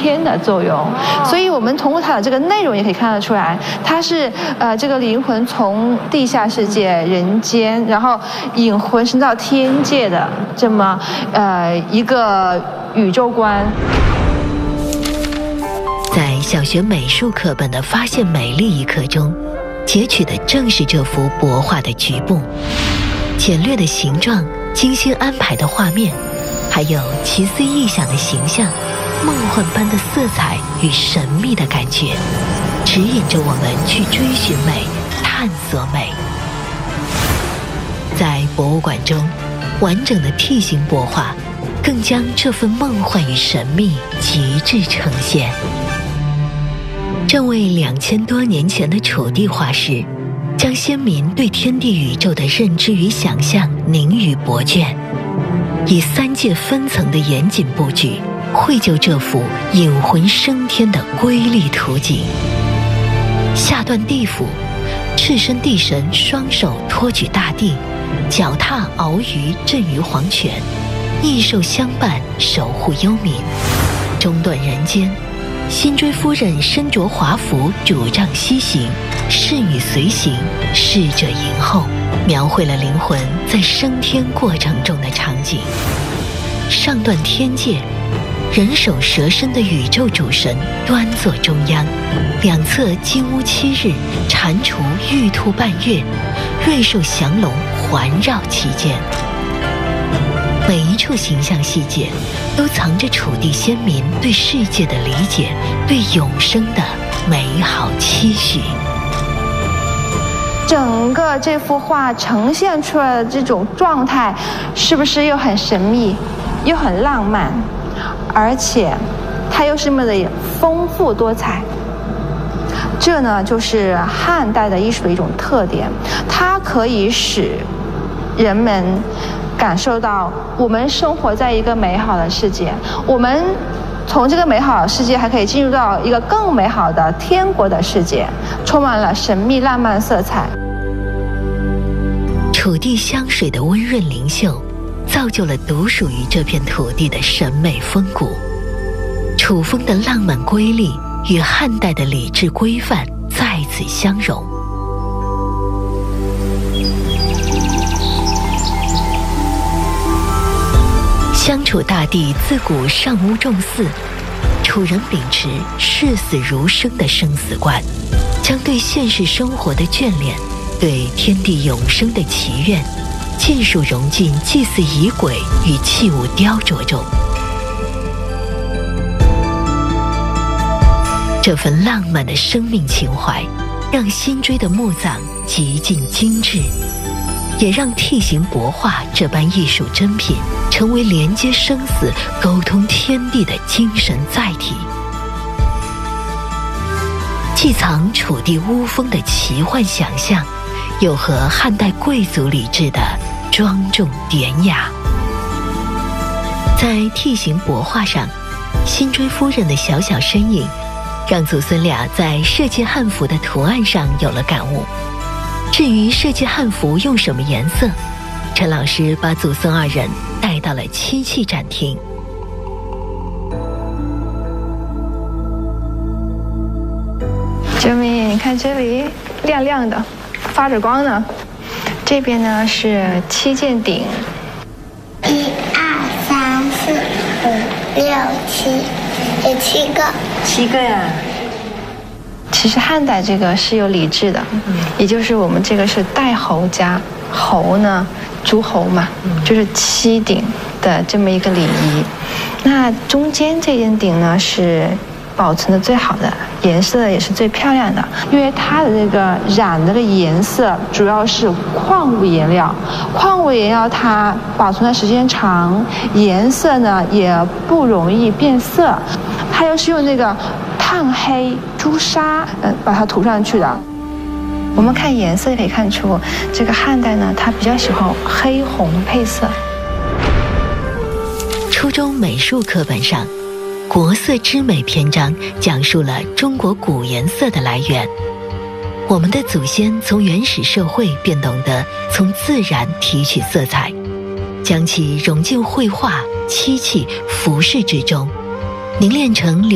天的作用。所以我们通过它的这个内容也可以看得出来，它是这个灵魂从地下世界、人间，然后引魂升到天界的这么一个宇宙观。 在小学美术课本的发现美丽一课中，截取的正是这幅帛画的局部，简略的形状，精心安排的画面，还有奇思异想的形象，梦幻般的色彩与神秘的感觉，指引着我们去追寻美，探索美。在博物馆中，完整的梯形帛画更将这份梦幻与神秘极致呈现。这位2000多年前的楚地画师，将先民对天地宇宙的认知与想象凝于帛卷，以3界分层的严谨布局，绘就这幅引魂升天的瑰丽图景。下断地府，赤身地神双手托举大地，脚踏鳌鱼镇于黄泉，异兽相伴守护幽冥。中断人间，辛追夫人身着华服主杖西行，侍女随行，侍者迎后，描绘了灵魂在升天过程中的场景。上断天界，人首蛇身的宇宙主神端坐中央，两侧金乌7日，蟾蜍玉兔半月，瑞兽降龙环绕其间。每一处形象细节都藏着楚地先民对世界的理解，对永生的美好期许。 整个这幅画呈现出来的这种状态，是不是又很神秘，又很浪漫，而且它又是这么的丰富多彩？这呢，就是汉代的艺术的一种特点，它可以使人们感受到我们生活在一个美好的世界，我们从这个美好的世界还可以进入到一个更美好的天国的世界，充满了神秘浪漫色彩。 楚地香水的温润灵秀，造就了独属于这片土地的审美风骨。楚风的浪漫瑰丽与汉代的礼制规范在此相融。相楚大地自古尚无重祀，楚人秉持视死如生的生死观，将对现实生活的眷恋，对天地永生的祈愿，尽数融进祭祀仪轨与器物雕琢中。这份浪漫的生命情怀，让辛追的墓葬极尽精致，也让梯形帛画这般艺术珍品成为连接生死、沟通天地的精神载体，既藏楚地巫风的奇幻想象，又和汉代贵族礼制的庄重典雅。在梯形帛画上，辛追夫人的小小身影，让祖孙俩在设计汉服的图案上有了感悟。至于设计汉服用什么颜色，陈老师把祖孙2人带到了漆器展厅。 周明，你看这里亮亮的，发着光呢。这边呢是7件鼎 ，1、2、3、4、5、6、7，有7个。 7个呀。其实汉代这个是有礼制的，也就是我们这个是带侯家，侯呢诸侯嘛，就是7鼎的这么一个礼仪。那中间这件鼎呢是保存的最好的，颜色也是最漂亮的，因为它的这个染的颜色主要是矿物颜料，矿物颜料它保存的时间长，颜色呢也不容易变色，它又是用那个炭黑朱砂把它涂上去的。我们看颜色可以看出，这个汉代呢它比较喜欢黑红配色。 初中美术课本上，国色之美篇章讲述了中国古颜色的来源。我们的祖先从原始社会便懂得从自然提取色彩，将其融进绘画、漆器、服饰之中，凝练成